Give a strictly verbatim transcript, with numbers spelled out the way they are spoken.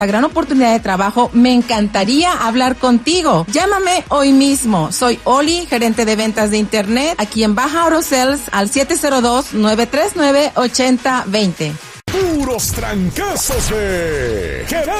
La gran oportunidad de trabajo, me encantaría hablar contigo. Llámame hoy mismo. Soy Oli, gerente de ventas de internet, aquí en Baja Auto Sales al siete cero dos, nueve tres nueve, ocho cero dos cero. Puros trancazos de